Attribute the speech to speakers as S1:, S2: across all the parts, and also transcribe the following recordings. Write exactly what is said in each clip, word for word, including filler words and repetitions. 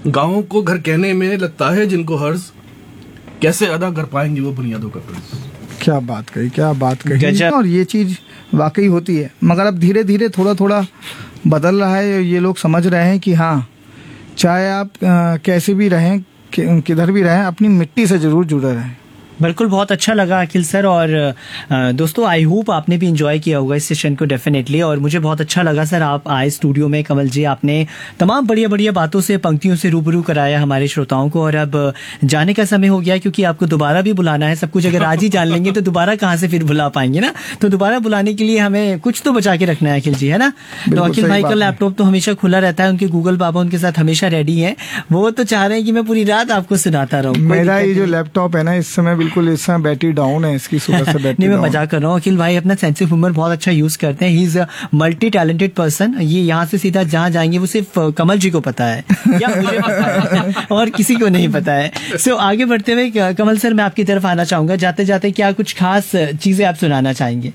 S1: गाँव को घर कहने में लगता है जिनको हर्ष, कैसे अदा कर पाएंगे वो बुनियादों का कर्ज।
S2: क्या बात कही, क्या बात कही। और ये चीज वाकई होती है, मगर अब धीरे धीरे थोड़ा थोड़ा बदल रहा है। ये लोग समझ रहे हैं कि हाँ, चाहे आप आ, कैसे भी रहें, कि, किधर भी रहें, अपनी मिट्टी से जरूर जुड़े रहें।
S3: बिल्कुल, बहुत अच्छा लगा अखिल सर। और आ, दोस्तों, आई होप आपने भी एंजॉय किया होगा इस सेशन को डेफिनेटली। और मुझे बहुत अच्छा लगा सर, आप आए स्टूडियो में। कमल जी, आपने तमाम बढ़िया बढ़िया बातों से, पंक्तियों से रूबरू कराया हमारे श्रोताओं को। और अब जाने का समय हो गया, क्योंकि आपको दोबारा भी बुलाना है। सब कुछ अगर आज ही जान लेंगे तो दोबारा कहाँ से फिर बुला पाएंगे ना। तो दोबारा बुलाने के लिए हमें कुछ तो बचा के रखना है अखिल जी, है ना। तो अखिल भाई का लैपटॉप तो हमेशा खुला रहता है, उनके गूगल बाबा उनके साथ हमेशा रेडी है। वो तो चाह रहे हैं कि मैं पूरी रात आपको सुनाता रहूँ।
S2: मेरा ये जो लैपटॉप है ना, इस समय बिल्कुल इस समय बैटरी डाउन है इसकी, सुबह से बैटरी
S3: नहीं, मैं मजाक कर रहा हूँ। अखिल भाई अपना सेंस ऑफ ह्यूमर बहुत अच्छा यूज करते हैं। He is a multi talented person. ये यहाँ से सीधा जहाँ जाएंगे वो सिर्फ कमल जी को पता है या मुझे पता है और किसी को नहीं पता है। सो so, आगे बढ़ते हुए कमल सर, मैं आपकी तरफ आना चाहूंगा। जाते जाते क्या कुछ खास चीजें आप सुनाना चाहेंगे?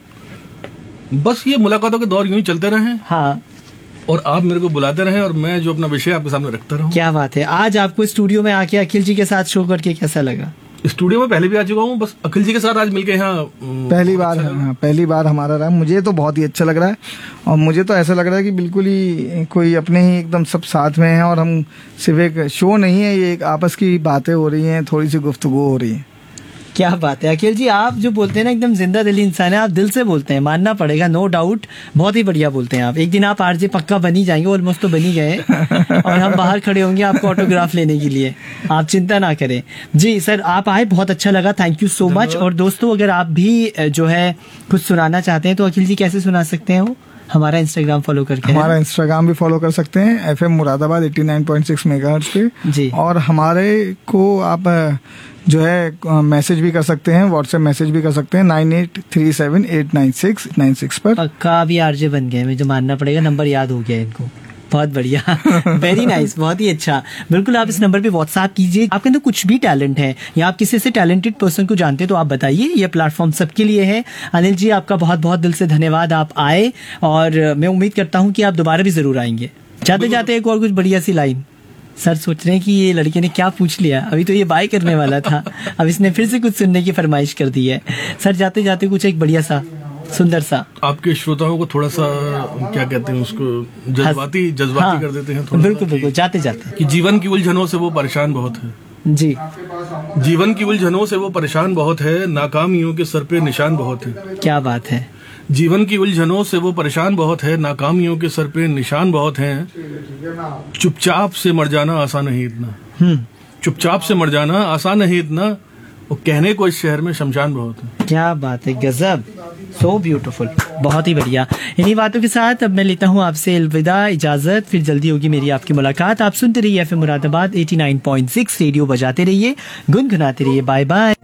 S1: बस ये मुलाकातों के दौर यूं ही चलते रहे।
S3: हाँ,
S1: और आप मेरे को बुलाते रहे और मैं जो अपना विषय आपके सामने रखता रहूं।
S3: क्या बात है। आज आपको स्टूडियो में आके अखिल जी के साथ शो करके कैसा लगा?
S1: स्टूडियो में पहले भी आ चुका हूँ, बस अखिल जी के साथ आज मिलके यहाँ
S2: पहली बार है। हाँ, पहली बार हमारा रहा। मुझे तो बहुत ही अच्छा लग रहा है। और मुझे तो ऐसा लग रहा है कि बिल्कुल ही कोई अपने ही एकदम सब साथ में है। और हम सिर्फ एक शो नहीं है, ये एक आपस की बातें हो रही हैं, थोड़ी सी गुफ्तगू हो रही है।
S3: क्या बात है अखिल जी, आप जो बोलते हैं ना, एकदम जिंदा दिली इंसान है। आप दिल से बोलते हैं, मानना पड़ेगा, नो डाउट। बहुत ही बढ़िया बोलते हैं आप। एक दिन आप आरजे पक्का बनी जाएंगे, ऑलमोस्ट तो बनी गए। और हम बाहर खड़े होंगे आपको ऑटोग्राफ लेने के लिए, आप चिंता ना करें। जी सर, आप आए, बहुत अच्छा लगा, थैंक यू सो मच। और दोस्तों, अगर आप भी जो है कुछ सुनाना चाहते हैं तो अखिल जी कैसे सुना सकते हैं? वो हमारा इंस्टाग्राम फॉलो करके,
S2: हमारा इंस्टाग्राम भी फॉलो कर सकते हैं, F M Moradabad eighty nine point six megahertz पे
S3: जी। और
S2: हमारे को आप जो है मैसेज भी कर सकते हैं, व्हाट्सएप मैसेज भी कर सकते हैं nine eight three seven eight nine six nine six पर।
S3: पक्का अभी आरजे बन गए, मुझे मानना पड़ेगा, नंबर याद हो गया इनको। बहुत बढ़िया, वेरी नाइस, बहुत ही अच्छा। बिल्कुल, आप इस नंबर पे व्हाट्सएप कीजिए। आपके अंदर कुछ भी टैलेंट है या आप किसी से टैलेंटेड पर्सन को जानते हैं तो आप बताइए। ये प्लेटफॉर्म सबके लिए है। अनिल जी, आपका बहुत बहुत दिल से धन्यवाद, आप आए। और मैं उम्मीद करता हूँ कि आप दोबारा भी जरूर आएंगे। जाते जाते एक और कुछ बढ़िया सी लाइन। सर सोच रहे हैं कि ये लड़के ने क्या पूछ लिया, अभी तो ये बाय करने वाला था, अब इसने फिर से कुछ सुनने की फरमाइश कर दी है। सर जाते जाते कुछ एक बढ़िया सा, सुंदर सा,
S1: आपके श्रोताओं को थोड़ा सा क्या कहते हैं उसको, जज्बाती जज्बाती
S3: हाँ,
S1: कर देते हैं थोड़ा।
S3: बिल्कुल बिल्कुल, जाते जाते
S1: कि जीवन की उलझनों से वो परेशान बहुत है।
S3: जी,
S1: जीवन की उलझनों से वो परेशान बहुत है, नाकामियों के सर पे निशान बहुत है।
S3: क्या बात है।
S1: जीवन की उलझनों से वो परेशान बहुत है, नाकामियों के सर पे निशान बहुत हैं। चुपचाप से मर जाना आसान नहीं इतना, चुपचाप से मर जाना आसान नहीं इतना, वो कहने को इस शहर में शमशान बहुत है।
S3: क्या बात है, गजब, सो ब्यूटीफुल, बहुत ही बढ़िया। इन्हीं बातों के साथ अब मैं लेता हूँ आपसे अलविदा, इजाजत। फिर जल्दी होगी मेरी आपकी मुलाकात। आप सुनते रहिए F M Moradabad eighty nine point six, radio बजाते रहिए, गुनगुनाते रहिए। Bye bye.